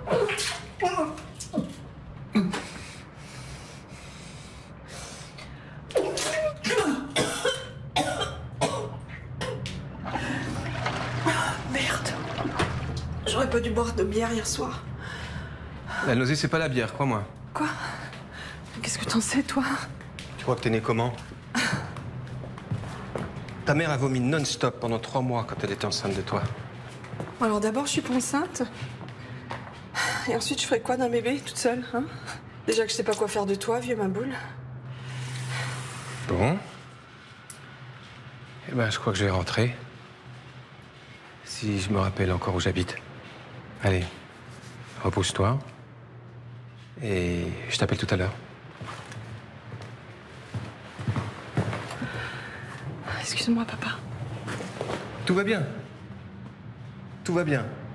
Merde. J'aurais pas dû boire de bière hier soir. La nausée, c'est pas la bière, crois-moi. Quoi? Qu'est-ce que t'en sais, toi? Tu crois que t'es né comment? Ta mère a vomi non-stop pendant 3 mois quand elle était enceinte de toi. Alors d'abord, je suis pas enceinte. Et ensuite, je ferais quoi d'un bébé, toute seule, hein? Déjà que je sais pas quoi faire de toi, vieux ma boule. Bon. Eh ben, je crois que je vais rentrer. Si je me rappelle encore où j'habite. Allez, repose-toi. Et je t'appelle tout à l'heure. Excuse-moi, papa. Tout va bien. Tout va bien.